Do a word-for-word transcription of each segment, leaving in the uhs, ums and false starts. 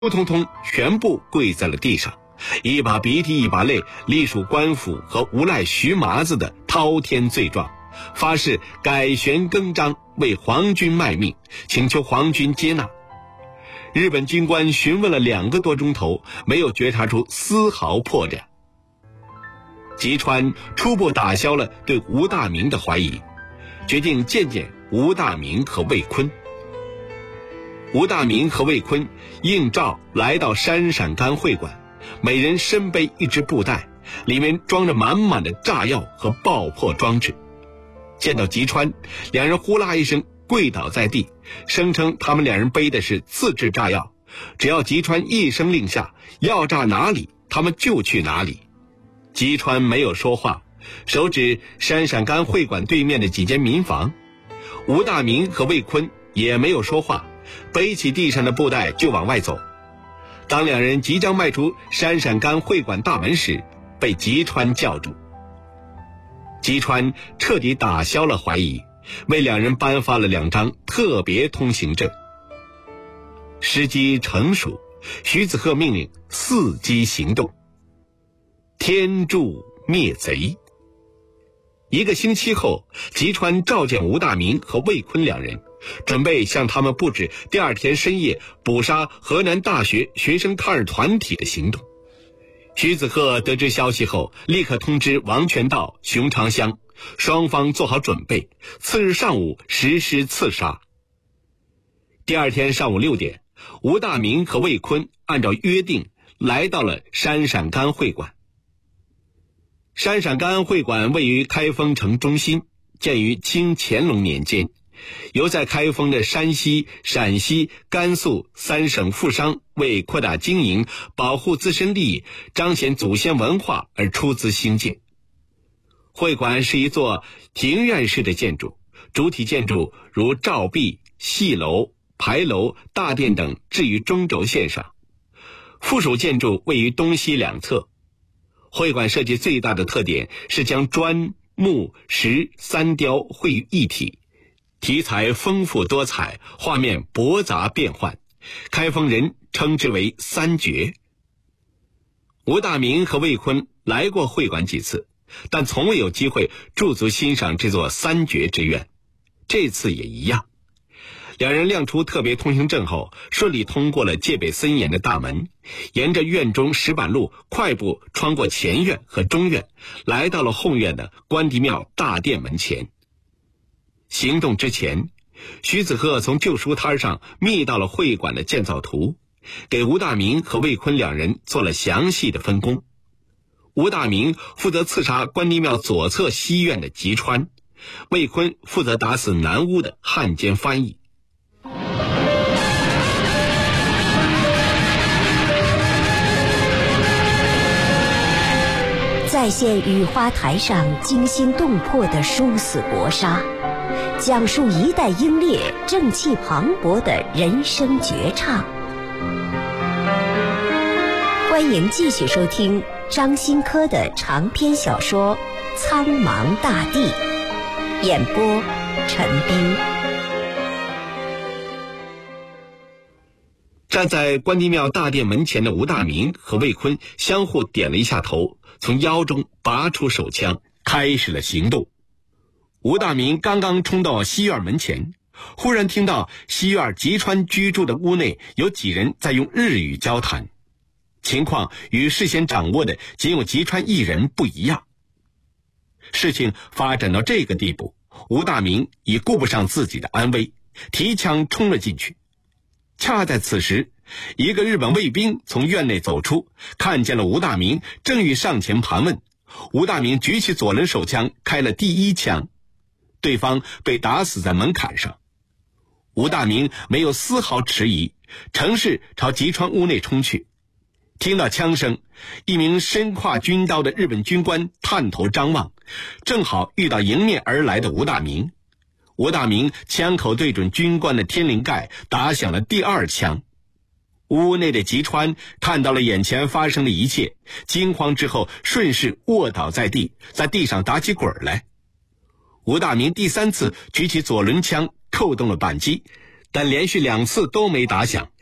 通通全部跪在了地上，一把鼻涕一把泪，隶属官府和无赖徐麻子的滔天罪状，发誓改弦更张，为皇军卖命，请求皇军接纳。日本军官询问了两个多钟头，没有觉察出丝毫破绽。吉川初步打消了对吴大明的怀疑，决定见见吴大明和魏坤。吴大明和魏坤应召来到山陕甘会馆，每人身背一只布袋，里面装着满满的炸药和爆破装置。见到吉川，两人呼啦一声跪倒在地，声称他们两人背的是自制炸药，只要吉川一声令下，要炸哪里他们就去哪里。吉川没有说话，手指山陕甘会馆对面的几间民房。吴大明和魏坤也没有说话，背起地上的布袋就往外走。当两人即将迈出山陕甘会馆大门时，被吉川叫住。吉川彻底打消了怀疑，为两人颁发了两张特别通行证。时机成熟，徐子鹤命令伺机行动，天助灭贼。一个星期后，吉川召见吴大明和魏坤两人，准备向他们布置第二天深夜捕杀河南大学学生抗日团体的行动。徐子鹤得知消息后，立刻通知王全道、熊长香，双方做好准备，次日上午实施刺杀。第二天上午六点，吴大明和魏坤按照约定来到了山陕甘会馆。山陕甘会馆位于开封城中心，建于清乾隆年间，由在开封的山西、陕西、甘肃三省富商为扩大经营、保护自身利益、彰显祖先文化而出资兴建。会馆是一座庭院式的建筑，主体建筑如照壁、戏楼、牌楼、大殿等置于中轴线上，附属建筑位于东西两侧。会馆设计最大的特点是将砖、木、石三雕汇于一体，题材丰富多彩，画面博杂变幻，开封人称之为三绝。吴大明和魏坤来过会馆几次，但从未有机会驻足欣赏这座三绝之院，这次也一样。两人亮出特别通行证后，顺利通过了戒备森严的大门，沿着院中石板路快步穿过前院和中院，来到了后院的关帝庙大殿门前。行动之前，徐子鹤从旧书摊上密到了会馆的建造图，给吴大明和魏坤两人做了详细的分工。吴大明负责刺杀关帝庙左侧西院的吉川，魏坤负责打死南屋的汉奸翻译。 再现雨花台上惊心动魄的殊死搏杀，讲述一代英烈正气磅礴的人生绝唱。欢迎继续收听张新科的长篇小说《苍茫大地》，演播陈斌。 站在关帝庙大殿门前的吴大明和魏坤相互点了一下头，从腰中拔出手枪，开始了行动。吴大明刚刚冲到西院门前，忽然听到西院吉川居住的屋内有几人在用日语交谈，情况与事先掌握的仅有吉川一人不一样。事情发展到这个地步，吴大明已顾不上自己的安危，提枪冲了进去。恰在此时，一个日本卫兵从院内走出，看见了吴大明，正欲上前盘问。吴大明举起左轮手枪开了第一枪，对方被打死在门槛上。吴大明没有丝毫迟疑，乘势朝吉川屋内冲去。听到枪声，一名身挎军刀的日本军官探头张望，正好遇到迎面而来的吴大明。吴大明枪口对准军官的天灵盖，打响了第二枪。屋内的吉川看到了眼前发生的一切，惊慌之后顺势卧倒在地，在地上打起滚来。吴大明第三次举起左轮枪扣动了扳机，但连续两次都没打响。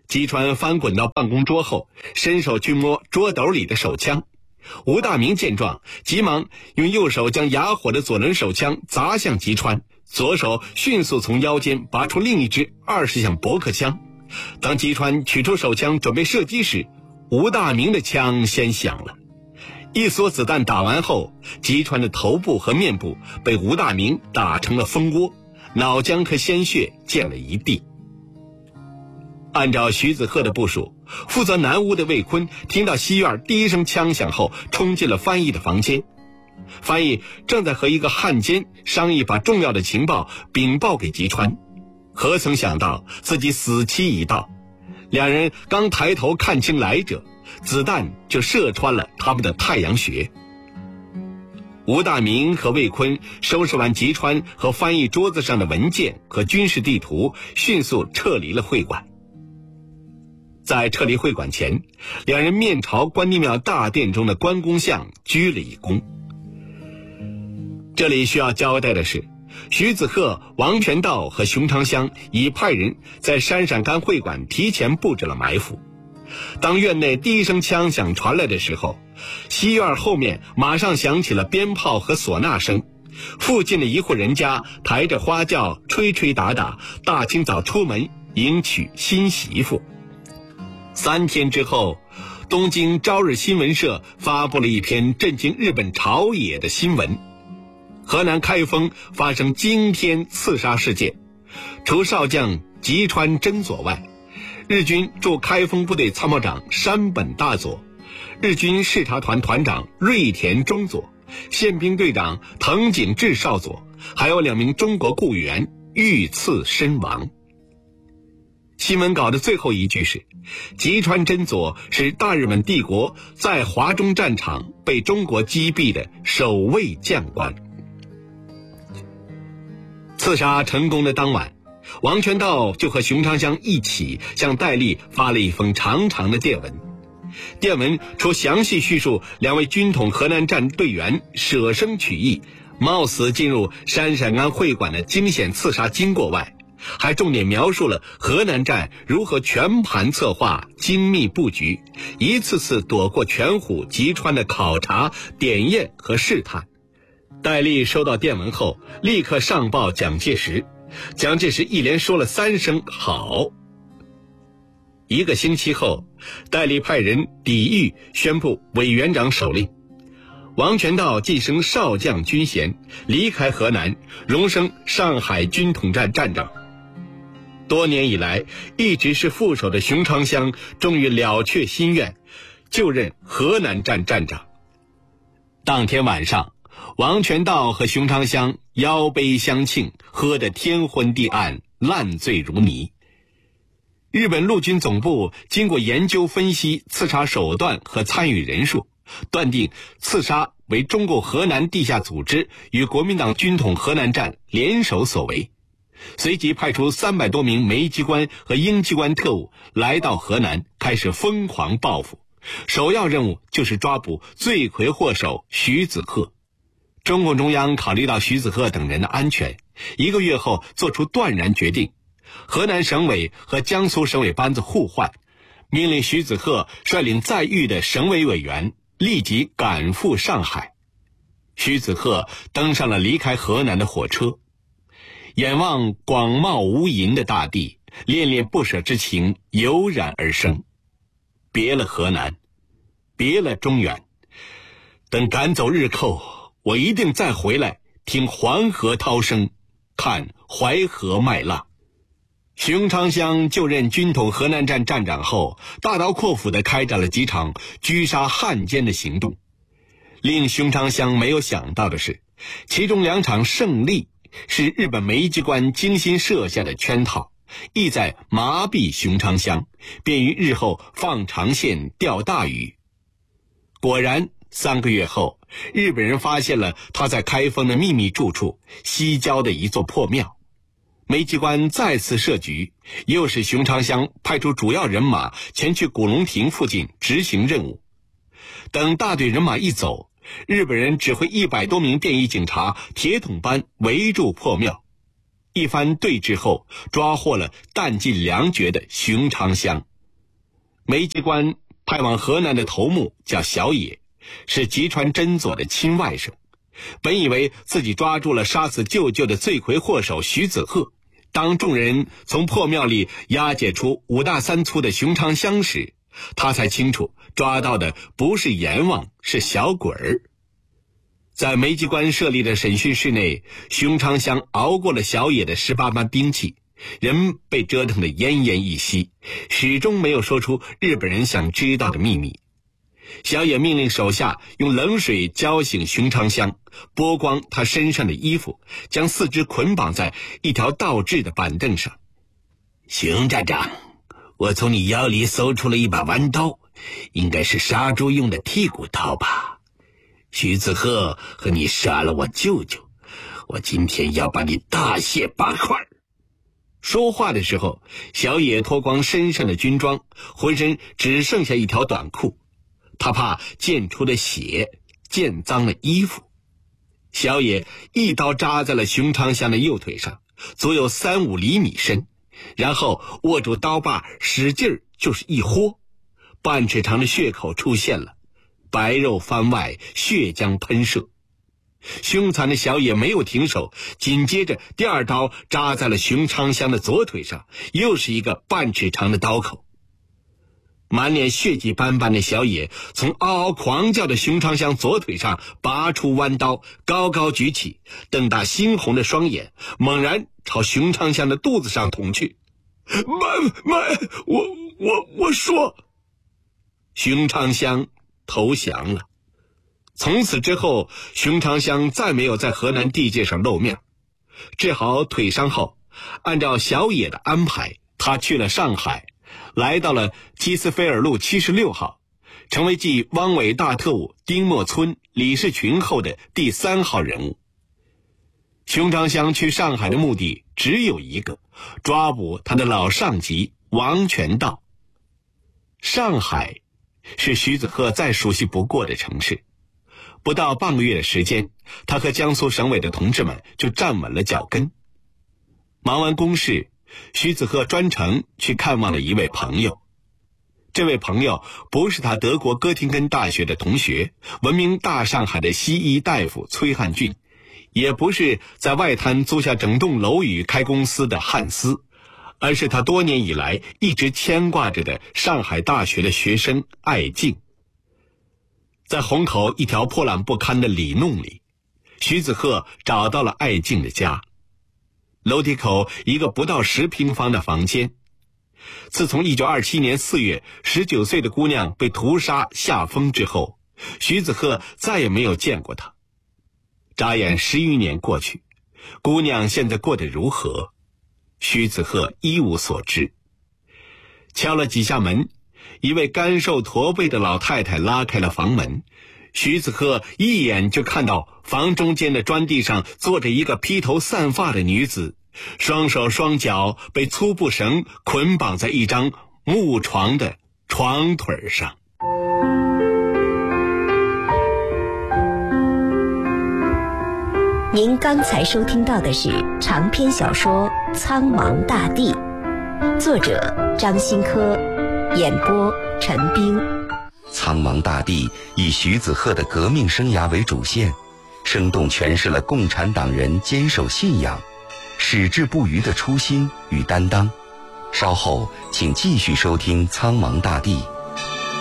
吉川翻滚到办公桌后，伸手去摸桌斗里的手枪。吴大明见状，急忙用右手将哑火的左轮手枪砸向吉川，左手迅速从腰间拔出另一支二十响驳壳枪。当吉川取出手枪准备射击时，吴大明的枪先响了。一梭子弹打完后，吉川的头部和面部被吴大明打成了蜂窝，脑浆和鲜血溅了一地。按照徐子鹤的部署，负责南屋的魏坤听到西院第一声枪响后，冲进了翻译的房间。翻译正在和一个汉奸商议把重要的情报禀报给吉川，何曾想到自己死期已到，两人刚抬头看清来者，子弹就射穿了他们的太阳穴。吴大明和魏坤收拾完吉川和翻译桌子上的文件和军事地图，迅速撤离了会馆。在撤离会馆前，两人面朝关帝庙大殿中的关公像鞠了一躬。这里需要交代的是，徐子鹤、王全道和熊长香已派人在山陕甘会馆提前布置了埋伏。当院内第一声枪响传来的时候，西院后面马上响起了鞭炮和唢呐声，附近的一户人家抬着花轿吹吹打打，大清早出门迎娶新媳妇。三天之后，东京朝日新闻社发布了一篇震惊日本朝野的新闻：河南开封发生惊天刺杀事件，除少将吉川真佐外，日军驻开封部队参谋长山本大佐、日军视察团团长瑞田中佐、宪兵队长藤井治少佐，还有两名中国雇员遇刺身亡。新闻稿的最后一句是：吉川真佐是大日本帝国在华中战场被中国击毙的首位将官。刺杀成功的当晚，王全道就和熊长香一起向戴笠发了一封长长的电文。电文除详细叙述两位军统河南战队员舍生取义，冒死进入山陕甘会馆的惊险刺杀经过外，还重点描述了河南战如何全盘策划、精密布局，一次次躲过全虎、吉川的考察、点验和试探。戴笠收到电文后，立刻上报蒋介石。蒋介石一连说了三声好。一个星期后，戴笠派人抵御宣布委员长手令，王全道晋升少将军衔，离开河南，荣升上海军统战战长。多年以来一直是副手的熊长香终于了却心愿，就任河南战战长。当天晚上，王全道和熊长香邀杯相庆，喝得天昏地暗，烂醉如泥。日本陆军总部经过研究分析刺杀手段和参与人数，断定刺杀为中共河南地下组织与国民党军统河南战联手所为，随即派出三百多名梅机关和英机关特务来到河南，开始疯狂报复。首要任务就是抓捕罪魁祸首徐子鹤。中共中央考虑到徐子鹤等人的安全，一个月后做出断然决定，河南省委和江苏省委班子互换，命令徐子鹤率领在豫的省委委员立即赶赴上海。徐子鹤登上了离开河南的火车，眼望广袤无垠的大地，恋恋不舍之情油然而生。别了河南，别了中原，等赶走日寇，我一定再回来听黄河涛声，看淮河麦浪。熊长香就任军统河南战战长后，大刀阔斧地开展了几场狙杀汉奸的行动。令熊长香没有想到的是，其中两场胜利是日本梅机关精心设下的圈套，意在麻痹熊长香，便于日后放长线钓大鱼。果然，三个月后，日本人发现了他在开封的秘密住处西郊的一座破庙。梅机关再次设局，又是熊长香派出主要人马前去古龙亭附近执行任务。等大队人马一走，日本人指挥一百多名便衣警察铁桶般围住破庙。一番对峙后，抓获了弹尽粮绝的熊长香。 梅机关派往河南的头目叫小野，是吉川真佐的亲外甥。本以为自己抓住了杀死舅舅的罪魁祸首徐子鹤，当众人从破庙里押解出五大三粗的熊长香时，他才清楚抓到的不是阎王，是小鬼儿。在梅机关设立的审讯室内，熊长香熬过了小野的十八般兵器，人被折腾得奄奄一息，始终没有说出日本人想知道的秘密。小野命令手下用冷水浇醒熊长香，剥光他身上的衣服，将四肢捆绑在一条倒置的板凳上。熊站长，我从你腰里搜出了一把弯刀，应该是杀猪用的剔骨刀吧？徐子鹤和你杀了我舅舅，我今天要把你大卸八块。说话的时候，小野脱光身上的军装，浑身只剩下一条短裤。他怕溅出的血溅脏了衣服。小野一刀扎在了熊长香的右腿上，足有三五厘米深，然后握住刀把使劲儿就是一豁，半尺长的血口出现了，白肉翻外，血浆喷射。凶残的小野没有停手，紧接着第二刀扎在了熊长香的左腿上，又是一个半尺长的刀口。满脸血迹斑斑的小野从嗷嗷狂叫的熊长香左腿上拔出弯刀，高高举起，瞪大猩红的双眼，猛然朝熊长香的肚子上捅去。慢慢，我我我说。熊长香投降了。从此之后，熊长香再没有在河南地界上露面。治好腿伤后，按照小野的安排，他去了上海，来到了基斯菲尔路七十六号，成为继汪伪大特务丁默村、李士群后的第三号人物。熊长香去上海的目的只有一个，抓捕他的老上级王全道。上海是徐子鹤再熟悉不过的城市，不到半个月的时间，他和江苏省委的同志们就站稳了脚跟。忙完公事，徐子鹤专程去看望了一位朋友。这位朋友不是他德国哥廷根大学的同学，闻名大上海的西医大夫崔汉俊，也不是在外滩租下整栋楼宇开公司的汉斯，而是他多年以来一直牵挂着的上海大学的学生艾静。在虹口一条破烂不堪的里弄里，徐子鹤找到了艾静的家。楼梯口一个不到十平方的房间。自从一九二七年四月十九岁的姑娘被屠杀下风之后，徐子鹤再也没有见过她。眨眼十余年过去，姑娘现在过得如何，徐子鹤一无所知。敲了几下门，一位干瘦驼背的老太太拉开了房门，徐子鹤一眼就看到房中间的砖地上坐着一个披头散发的女子，双手双脚被粗布绳捆绑在一张木床的床腿上。 您刚才收听到的是长篇小说《苍茫大地》，作者张新科，演播陈冰。 苍茫大地以徐子鹤的革命生涯为主线，生动诠释了共产党人坚守信仰、矢志不渝的初心与担当。稍后请继续收听苍茫大地。